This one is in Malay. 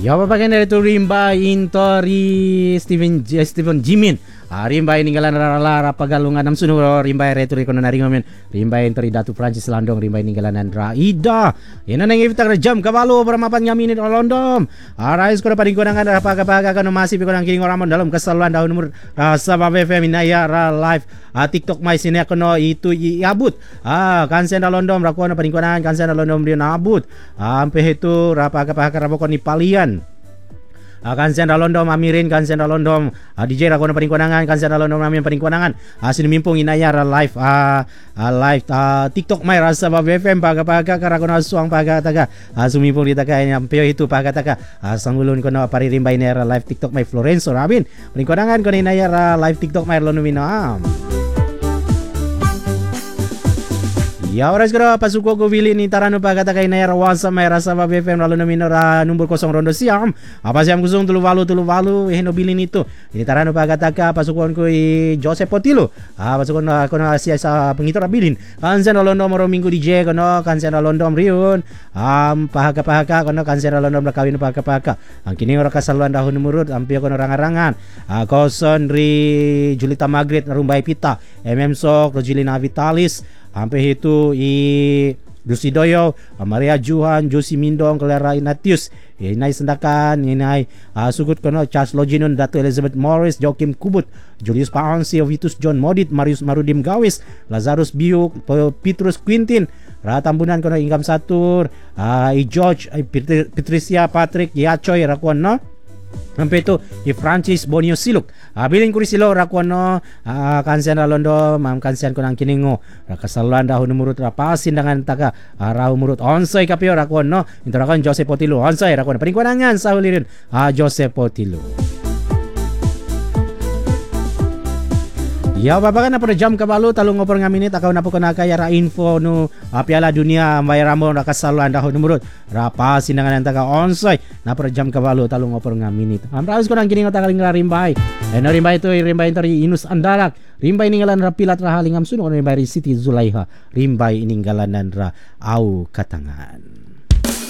Ya babagan dari tu rimba intori Stephen Jimin. Rimba ninggalan rara pagalungan nam sunu rimba retu kono naringomen. Rimba intori Datu Prancis Landong rimba ninggalan Raida. Ina nang iftar jam kabalo beramapan ngaminit olondom. Arais ko pa rin ko nang rapaga kano masip ko nang kining oramon dalam kesaluan dahun numur sa babe feminaya ra live TikTok mai sini kono itu iabut. Kansen olondom rakuan pa rin ko nang kansen olondom rin abut. Ampe itu rapaga rabokon ni palian. Kansen Londom Amirin Kansen Londom DJ Rakona Paringkonangan Kansen Londom Amin Paringkonangan sinimimpong inaya live live TikTok mai rasa ba FM paga karakona suang paga taga sumimpong di taga nyampe itu paga taga sanggulun kono paririmbay nera live TikTok mai Florenzo Rabin Paringkonangan kono inaya live TikTok mai Lonuminam. Ya oras kira pasuko ko wili ni tarano pa kata kay na rawansa may rasa ba BFM lalo na minora number 0 rondo siam apa siam kusong tuluwalu ehno bilin nito ini tarano pa kata ka pasukon ko Joseph Potilo pasukon ko na siya sa pengitora bilin kansen londo moro minggu DJ kono kansen londo riun pahaka kono kansen londo nakawin pahaka ang kini ora kasaluan dahon numurut ampi kono rangarangan koson ri Julita Magret rumbay pita Sok Rogelina Vitalis sampai itu Dusidoyo, Maria Juhan, Josi Mindong, Clara Inatius, inai sendakan, inai sugut kono Charles Loginon, Datu Elizabeth Morris, Joakim Kubut, Julius Paonsi, Vitus John Modit, Marius Marudim Gawis, Lazarus Biuk, Petrus Quintin, Ratambunan kono Ingam Satur, George, Patricia Patrick, Yachoy Rakuan no. Sampai itu Francis Bonio Siluk bilin kuri silo rakuano kansian londo mam kansian kunang kiningo kasaluan dahun numurut rapasin dengan taka rahu murut onsoi kapio rakuano interakan Joseph Potilo onsoi rakuano peringkuanangan sahulirin Joseph Potilo. Ya babakan na po na jam kabalo talong ngopor nga minit akaw na po kanaka yara info no Piala Dunia may ramon rakasaluan dahon numurut rapasin dengan taga onsoi na po na jam kabalo talong ngopor nga minit amraus ko nang giningot akaling rimbay rimbay ito rimbay intari Inus Andarak rimbay ninggalan ra pilat ra halingam suno rimbay Siti Zulaiha rimbay ininggalan ra au Katangan.